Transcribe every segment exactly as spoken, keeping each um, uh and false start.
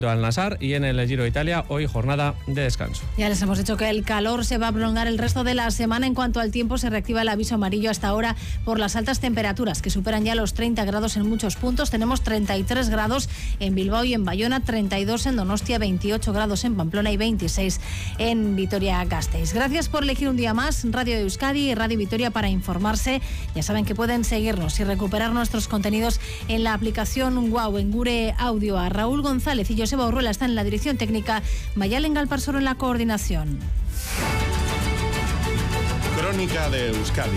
Al-Nassr, y en el Giro de Italia hoy jornada de descanso. Ya les hemos dicho que el calor se va a prolongar el resto de la semana. En cuanto al tiempo, se reactiva el aviso amarillo hasta ahora por las altas temperaturas que superan ya los treinta grados en muchos puntos. Tenemos treinta y tres grados en Bilbao y en Bayona, treinta y dos en Donostia, veintiocho grados en Pamplona y veintiséis en Vitoria-Gasteiz. Gracias por elegir un día más Radio Euskadi y Radio Vitoria para informarse. Ya saben que pueden seguirnos y recuperar nuestros contenidos en la aplicación Wow, en Gure Audio. A Raúl González y Joseba Urruela están en la dirección técnica, Mayalen Galparsoro en la coordinación. Crónica de Euskadi.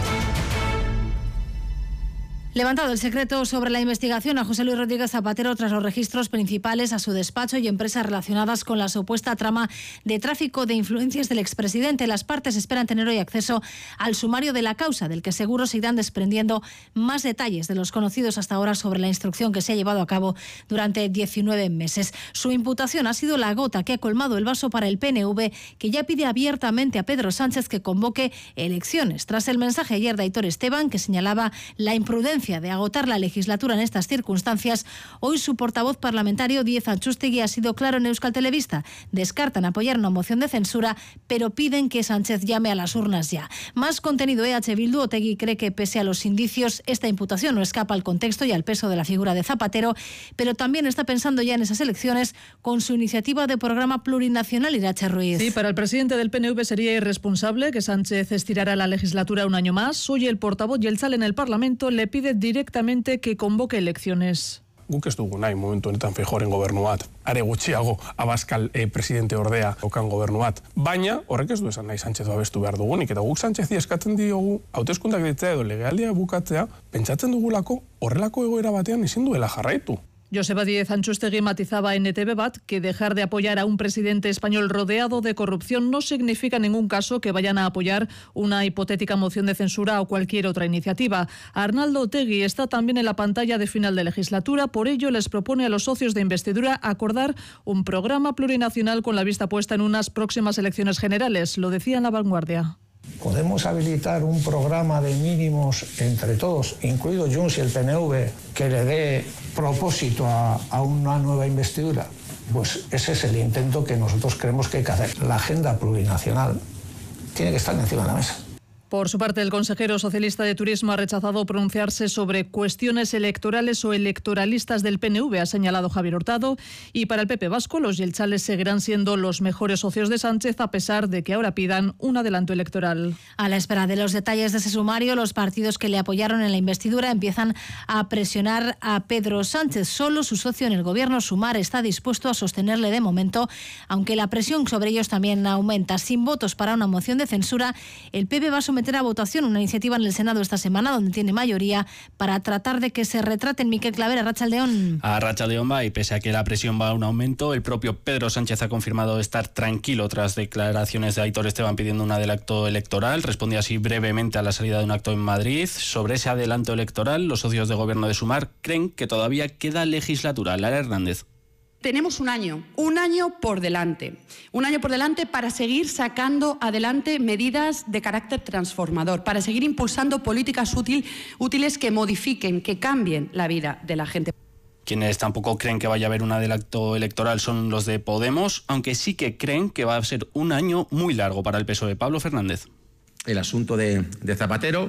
Levantado el secreto sobre la investigación a José Luis Rodríguez Zapatero tras los registros principales a su despacho y empresas relacionadas con la supuesta trama de tráfico de influencias del expresidente. Las partes esperan tener hoy acceso al sumario de la causa, del que seguro se irán desprendiendo más detalles de los conocidos hasta ahora sobre la instrucción que se ha llevado a cabo durante diecinueve meses. Su imputación ha sido la gota que ha colmado el vaso para el P N V, que ya pide abiertamente a Pedro Sánchez que convoque elecciones, tras el mensaje ayer de Aitor Esteban, que señalaba la imprudencia de agotar la legislatura en estas circunstancias. Hoy su portavoz parlamentario, Díez Antxustegui, ha sido claro en Euskal Telebista. Descartan apoyar una moción de censura, pero piden que Sánchez llame a las urnas ya. Más contenido. E H Bildu. Otegi cree que pese a los indicios, esta imputación no escapa al contexto y al peso de la figura de Zapatero, pero también está pensando ya en esas elecciones con su iniciativa de programa plurinacional. Irache Ruiz. Sí, para el presidente del P N V sería irresponsable que Sánchez estirara la legislatura un año más. Hoy el portavoz Jeltzale en el Parlamento le pide directamente que convoque elecciones. Guk ez dugu nahi momentu honetan Feijóoren gobernu bat, are gutxiago Abascal eh, presidente ordea okan gobernu bat. Baina, horrek ez du esan nahi Sánchez babestu behar dugunik, eta guk Sánchezi eskatzen diogu hauteskundak deitzea edo legealdia bukatzea, pentsatzen dugulako horrelako egoera batean ezin duela jarraitu. Joseba Díez Antxustegui matizaba en E T V Bat que dejar de apoyar a un presidente español rodeado de corrupción no significa en ningún caso que vayan a apoyar una hipotética moción de censura o cualquier otra iniciativa. Arnaldo Otegi está también en la pantalla de final de legislatura, por ello les propone a los socios de investidura acordar un programa plurinacional con la vista puesta en unas próximas elecciones generales. Lo decía en La Vanguardia. Podemos habilitar un programa de mínimos entre todos, incluido Junts y el P N V, que le dé propósito a, a una nueva investidura. Pues ese es el intento que nosotros creemos que hay que hacer. La agenda plurinacional tiene que estar encima de la mesa. Por su parte, el consejero socialista de Turismo ha rechazado pronunciarse sobre cuestiones electorales o electoralistas del P N V, ha señalado Javier Hurtado. Y para el P P vasco, los jeltzales seguirán siendo los mejores socios de Sánchez, a pesar de que ahora pidan un adelanto electoral. A la espera de los detalles de ese sumario, los partidos que le apoyaron en la investidura empiezan a presionar a Pedro Sánchez. Solo su socio en el gobierno, Sumar, está dispuesto a sostenerle de momento, aunque la presión sobre ellos también aumenta. Sin votos para una moción de censura, el P P va a someter a votación una iniciativa en el Senado esta semana donde tiene mayoría para tratar de que se retraten. Miquel Claver, Arratsaldeón. A Arratsaldeón va, y pese a que la presión va a un aumento, el propio Pedro Sánchez ha confirmado estar tranquilo tras declaraciones de Aitor Esteban pidiendo un adelanto electoral. Respondía así brevemente a la salida de un acto en Madrid. Sobre ese adelanto electoral, los socios de gobierno de Sumar creen que todavía queda legislatura. Lara Hernández. Tenemos un año, un año por delante, un año por delante para seguir sacando adelante medidas de carácter transformador, para seguir impulsando políticas útil, útiles que modifiquen, que cambien la vida de la gente. Quienes tampoco creen que vaya a haber un adelanto electoral son los de Podemos, aunque sí que creen que va a ser un año muy largo para el P S O E. Pablo Fernández. El asunto de, de Zapatero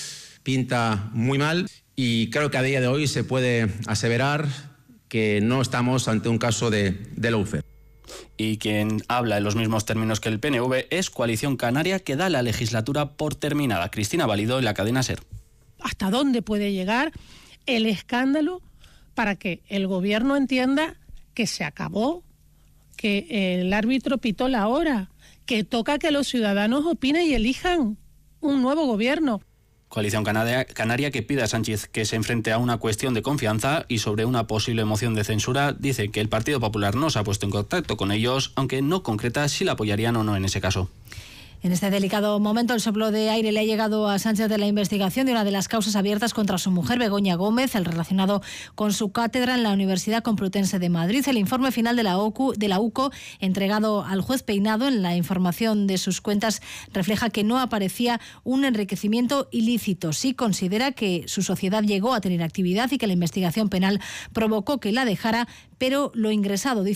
pinta muy mal y creo que a día de hoy se puede aseverar que no estamos ante un caso de, de lawfare. Y quien habla en los mismos términos que el P N V es Coalición Canaria, que da la legislatura por terminada. Cristina Valido en la cadena SER. ¿Hasta dónde puede llegar el escándalo para que el gobierno entienda que se acabó, que el árbitro pitó la hora, que toca que los ciudadanos opinen y elijan un nuevo gobierno? Coalición Canaria, Canaria que pide a Sánchez que se enfrente a una cuestión de confianza, y sobre una posible moción de censura dice que el Partido Popular no se ha puesto en contacto con ellos, aunque no concreta si la apoyarían o no en ese caso. En este delicado momento, el soplo de aire le ha llegado a Sánchez de la investigación de una de las causas abiertas contra su mujer, Begoña Gómez, el relacionado con su cátedra en la Universidad Complutense de Madrid. El informe final de la, O C U, de la U C O, entregado al juez Peinado en la información de sus cuentas, refleja que no aparecía un enriquecimiento ilícito. Sí considera que su sociedad llegó a tener actividad y que la investigación penal provocó que la dejara, pero lo ingresado, dice